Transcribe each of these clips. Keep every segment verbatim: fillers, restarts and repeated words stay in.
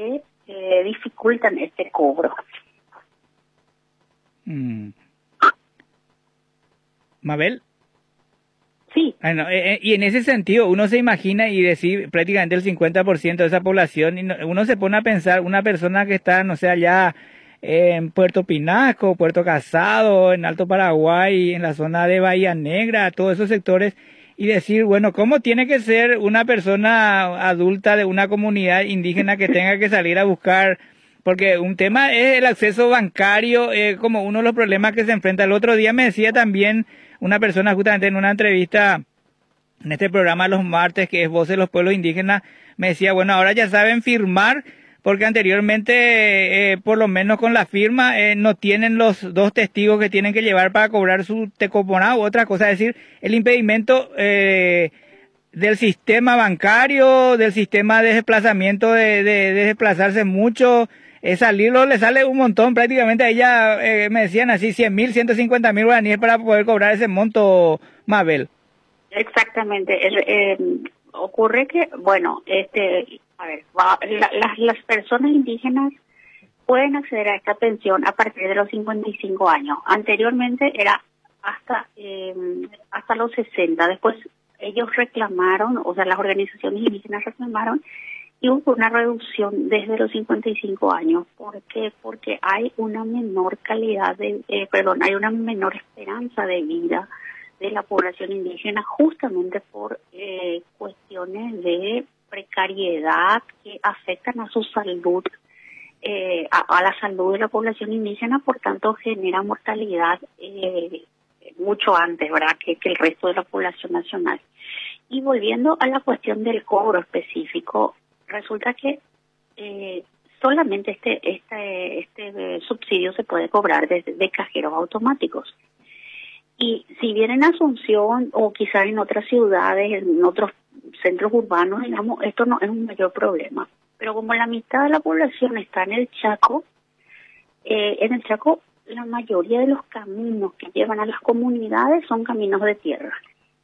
que eh, dificultan este cobro. Mm. Mabel. Sí. Bueno, eh, eh, y en ese sentido uno se imagina y decir prácticamente el cincuenta por ciento de esa población, y no, uno se pone a pensar, una persona que está, no sé, allá en Puerto Pinasco, Puerto Casado, en Alto Paraguay, en la zona de Bahía Negra, todos esos sectores, y decir, bueno, ¿cómo tiene que ser una persona adulta de una comunidad indígena que tenga que salir a buscar? Porque un tema es el acceso bancario, eh, como uno de los problemas que se enfrenta. El otro día me decía también una persona justamente en una entrevista en este programa los martes, que es Voz de los Pueblos Indígenas, me decía, bueno, ahora ya saben firmar, porque anteriormente, eh, por lo menos con la firma, eh, no tienen los dos testigos que tienen que llevar para cobrar su tecoponá u otra cosa. Es decir, el impedimento eh, del sistema bancario, del sistema de desplazamiento, de, de, de desplazarse mucho, eh, salirlo le sale un montón, prácticamente a ella eh, me decían así, cien mil, ciento cincuenta mil guaraníes para poder cobrar ese monto, Mabel. Exactamente. El, eh, ocurre que, bueno, este, a ver, va, la, las, las personas indígenas pueden acceder a esta pensión a partir de los cincuenta y cinco años. Anteriormente era hasta eh, hasta los sesenta. Después ellos reclamaron, o sea, las organizaciones indígenas reclamaron, y hubo una reducción desde los cincuenta y cinco años. ¿Por qué? Porque hay una menor calidad de, eh, perdón, hay una menor esperanza de vida de la población indígena, justamente por eh, cuestiones de precariedad que afectan a su salud, eh, a, a la salud de la población indígena, por tanto genera mortalidad eh, mucho antes, ¿verdad?, que, que el resto de la población nacional. Y volviendo a la cuestión del cobro específico, resulta que eh, solamente este este este subsidio se puede cobrar desde de cajeros automáticos. Y si bien en Asunción o quizás en otras ciudades, en otros centros urbanos, digamos, esto no es un mayor problema. Pero como la mitad de la población está en el Chaco, eh, en el Chaco la mayoría de los caminos que llevan a las comunidades son caminos de tierra.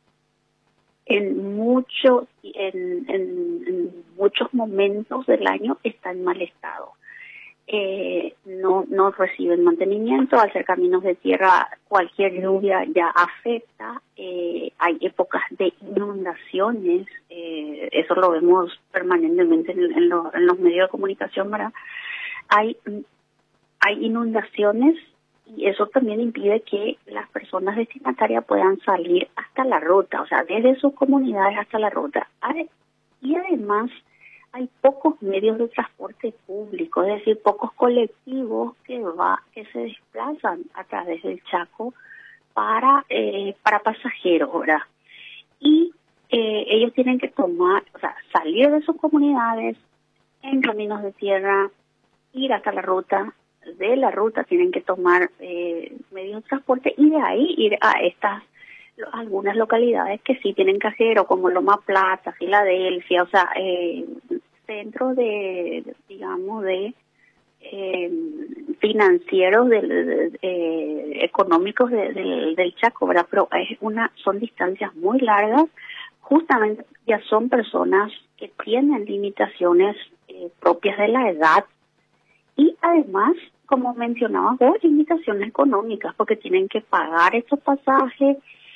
En, mucho, en, en, en muchos momentos del año está en mal estado. Eh, no, no reciben mantenimiento. Al ser caminos de tierra, cualquier lluvia ya afecta. Eh, hay épocas de inundaciones, eh, eso lo vemos permanentemente en, en, lo, en los medios de comunicación, ¿verdad? Hay, hay inundaciones, y eso también impide que las personas destinatarias puedan salir hasta la ruta, o sea, desde sus comunidades hasta la ruta. Y además hay pocos medios de transporte público, es decir, pocos colectivos que va que se desplazan a través del Chaco para eh, para pasajeros, ¿verdad? Y eh, ellos tienen que tomar, o sea, salir de sus comunidades en caminos de tierra, ir hasta la ruta. De la ruta tienen que tomar eh, medios de transporte y de ahí ir a estas algunas localidades que sí tienen cajero, como Loma Plata, Filadelfia, o sea, eh, centros de, digamos, de eh, financieros, de, de, de, eh, económicos de, de, del Chaco, ¿verdad? Pero es una, son distancias muy largas, justamente ya son personas que tienen limitaciones eh, propias de la edad. Y además, como mencionaba vos, limitaciones económicas, porque tienen que pagar estos pasajes,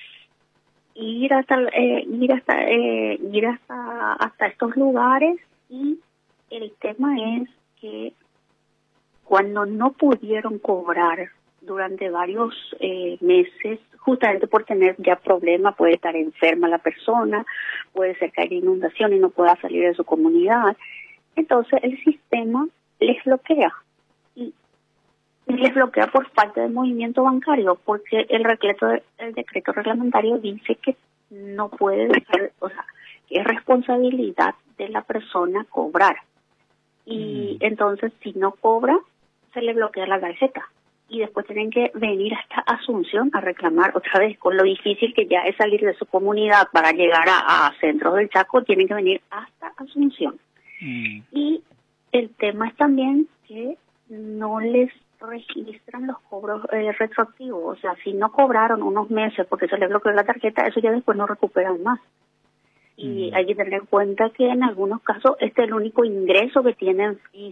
ir hasta eh, ir hasta eh, ir hasta hasta estos lugares. Y el tema es que cuando no pudieron cobrar durante varios eh, meses, justamente por tener ya problemas, puede estar enferma la persona, puede ser que haya inundación y no pueda salir de su comunidad, entonces el sistema les bloquea. Y les bloquea por parte del movimiento bancario, porque el decreto, el decreto reglamentario dice que no puede dejar, o sea, que es responsabilidad de la persona cobrar. Y mm. entonces, si no cobra, se le bloquea la tarjeta. Y después tienen que venir hasta Asunción a reclamar otra vez, con lo difícil que ya es salir de su comunidad para llegar a, a centros del Chaco, tienen que venir hasta Asunción. Mm. Y el tema es también que no les registran los cobros eh, retroactivos, o sea, si no cobraron unos meses porque se les bloqueó la tarjeta, eso ya después no recuperan más. Y mm. hay que tener en cuenta que en algunos casos este es el único ingreso que tienen, y